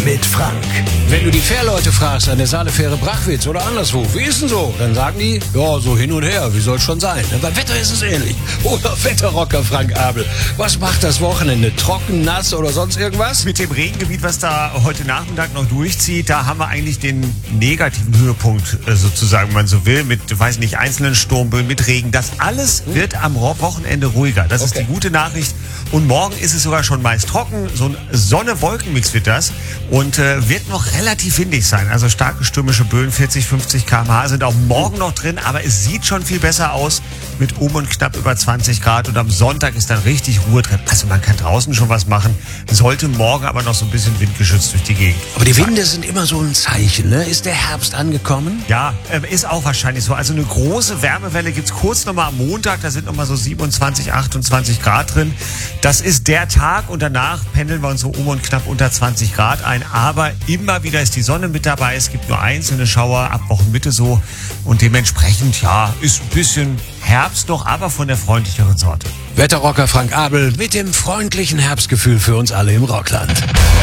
mit Frank. Wenn du die Fährleute fragst an der Saalefähre Brachwitz oder anderswo, wie ist denn so? Dann sagen die, ja, so hin und her, wie soll's schon sein. Beim Wetter ist es ähnlich. Oder Wetterrocker Frank Abel. Was macht das Wochenende? Trocken, nass oder sonst irgendwas? Mit dem Regengebiet, was da heute Nachmittag noch durchzieht, da haben wir eigentlich den negativen Höhepunkt sozusagen, wenn man so will, mit, weiß nicht, einzelnen Sturmböen, mit Regen. Das alles wird am Wochenende ruhiger. Das ist die gute Nachricht. Und morgen ist es sogar schon meist trocken. So ein Sonne-Wolken-Mix wird das. Und wird noch relativ windig sein. Also starke stürmische Böen, 40, 50 km/h sind auch morgen noch drin. Aber es sieht schon viel besser aus mit und knapp über 20 Grad. Und am Sonntag ist dann richtig Ruhe drin. Also man kann draußen schon was machen. Sollte morgen aber noch so ein bisschen windgeschützt durch die Gegend. Aber die Winde sind immer so ein Zeichen, ne? Ist der Herbst angekommen? Ja, ist auch wahrscheinlich so. Also eine große Wärmewelle gibt's kurz nochmal am Montag. Da sind nochmal so 27, 28 Grad drin. Das ist der Tag und danach pendeln wir uns so und knapp unter 20 Grad ein. Aber immer wieder ist die Sonne mit dabei. Es gibt nur einzelne Schauer ab Wochenmitte so. Und dementsprechend, ja, ist ein bisschen Herbst noch, aber von der freundlicheren Sorte. Wetterrocker Frank Abel mit dem freundlichen Herbstgefühl für uns alle im Rockland.